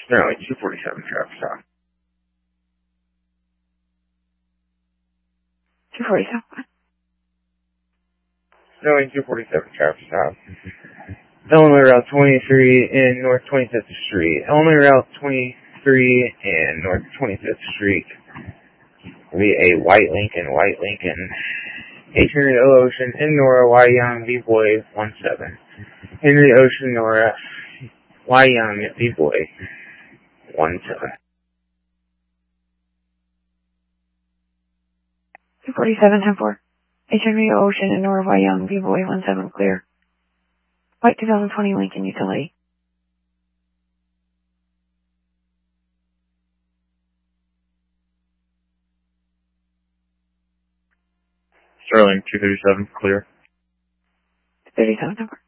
Sterling 247, traffic stop. 247. Sterling 247, traffic stop. Illinois Route 23 and North 25th Street. Illinois Route 23 and North 25th Street will be a white Lincoln. H. Henry O. Ocean in Nora, Y. Young, V. Boy, 17. Henry Ocean, Nora, Y. Young, V. Boy, 17. 247, 10-4. H. Henry O. Ocean in Nora, Y. Young, V. Boy, 17, clear. White 2020 Lincoln Utility. Sterling 237, clear. 37, 10-4.